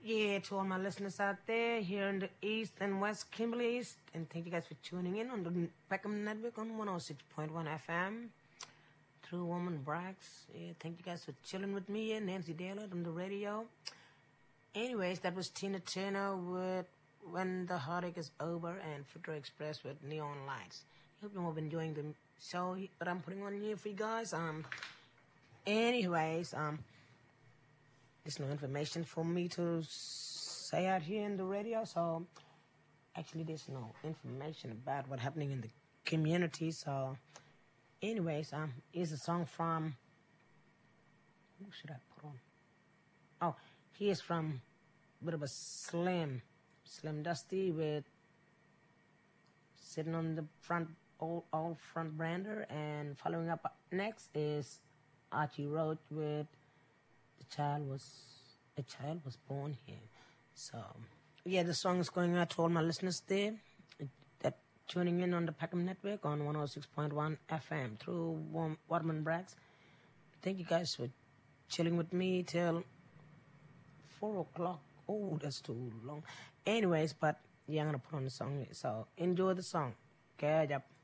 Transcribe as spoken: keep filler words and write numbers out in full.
Yeah, to all my listeners out there here in the East and West Kimberly East, and thank you guys for tuning in on the Peckham Network on one oh six point one F M. True Woman Brags. Yeah, thank you guys for chilling with me and Nancy Taylor on the radio. Anyways, that was Tina Turner with When the Heartache is Over and Future Express with Neon Lights. Hope you all been enjoying the show that I'm putting on here for you guys. Um, anyways, um, there's no information for me to say out here in the radio, so actually there's no information about what's happening in the community. So, anyways, um, here's a song from. Who should I put on? Oh, here's from a bit of a Slim, Slim Dusty with Sitting on the Front, Old Old Front Brander, and following up next is Archie Roach with The Child Was a Child Was Born Here. So, yeah, the song is going out to all my listeners there that tuning in on the Peckham Network on one oh six point one F M through Waterman Brags. Thank you guys for chilling with me till four o'clock. Oh, that's too long. Anyways, but yeah, I'm gonna put on the song. So enjoy the song. Okay, yep.